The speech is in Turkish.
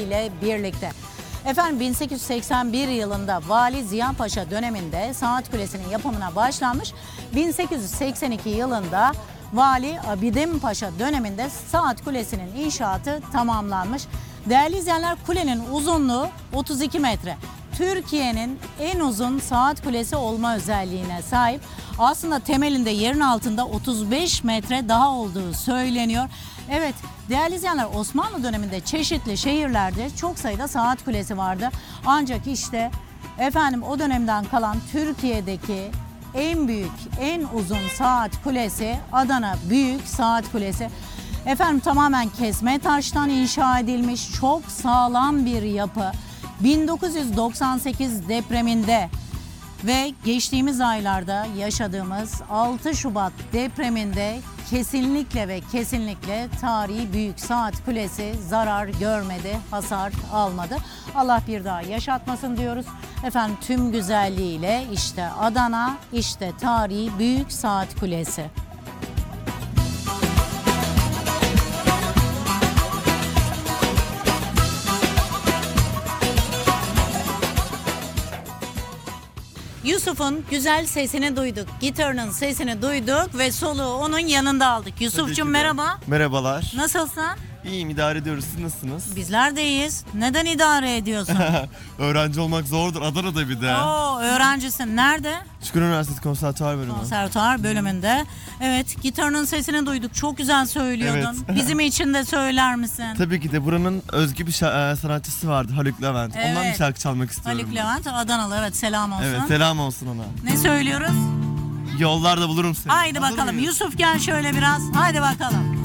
ile birlikte. Efendim 1881 yılında Vali Ziya Paşa döneminde Saat Kulesi'nin yapımına başlanmış. 1882 yılında Vali Abidin Paşa döneminde Saat Kulesi'nin inşaatı tamamlanmış. Değerli izleyenler, kulenin uzunluğu 32 metre. Türkiye'nin en uzun saat kulesi olma özelliğine sahip. Aslında temelinde yerin altında 35 metre daha olduğu söyleniyor. Evet değerli izleyenler, Osmanlı döneminde çeşitli şehirlerde çok sayıda saat kulesi vardı. Ancak işte efendim o dönemden kalan Türkiye'deki en büyük, en uzun saat kulesi Adana Büyük Saat Kulesi. Efendim tamamen kesme taştan inşa edilmiş çok sağlam bir yapı. 1998 depreminde ve geçtiğimiz aylarda yaşadığımız 6 Şubat depreminde kesinlikle ve kesinlikle tarihi Büyük Saat Kulesi zarar görmedi, hasar almadı. Allah bir daha yaşatmasın diyoruz. Efendim tüm güzelliğiyle işte Adana, işte tarihi Büyük Saat Kulesi. Yusuf'un güzel sesini duyduk, gitarının sesini duyduk ve soluğu onun yanında aldık. Yusuf'cum merhaba. Merhabalar. Nasılsın? İyiyim, idare ediyoruz. Siz nasılsınız? Bizler de iyiyiz. Neden idare ediyorsun? Öğrenci olmak zordur. Adana'da bir de. Oo, öğrencisin. Nerede? Çukur Üniversitesi Konservatuvar bölümü. Konservatuvar bölümünde. Evet, gitarının sesini duyduk. Çok güzel söylüyordun. Evet. Bizim için de söyler misin? Tabii ki de buranın özgü bir sanatçısı vardı, Haluk Levent. Evet. Ondan bir şarkı çalmak istiyorum. Haluk Levent, Adanalı. Evet, selam olsun. Evet, selam olsun ona. Ne söylüyoruz? Yollarda bulurum seni. Haydi Hazır bakalım. mıyız? Yusuf gel şöyle biraz. Haydi bakalım.